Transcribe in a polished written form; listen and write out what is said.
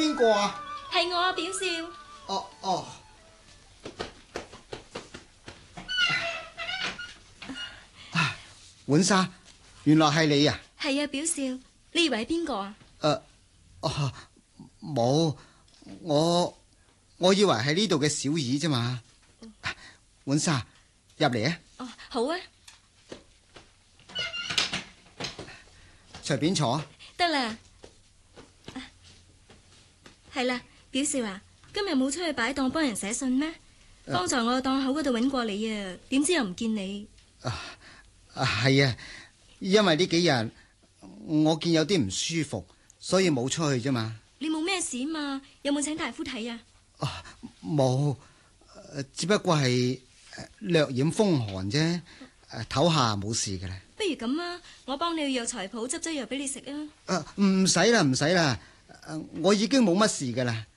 邊個啊？ 係我啊，表少。 哦。浣紗，原來係你啊？ 係啊，表少，你以為係邊個啊？ 冇，我以為係呢度嘅小二啫嘛。浣紗，入嚟啊！ 哦，好啊， 隨便坐。 得啦。係啦，表少啊，今日冇出去擺檔幫人寫信咩？剛才我檔口嗰度揾過你啊，點知又唔見你。 係啊，因為呢幾日我見有啲唔舒服，所以冇出去啫嘛。 你冇咩事嘛？有冇請大夫睇啊？ 冇，只不過係略染風寒啫，唞下冇事㗎啦。 不如咁啊，我幫你去藥材鋪執劑藥俾你食啊。 唔使啦，我已經冇乜事㗎啦。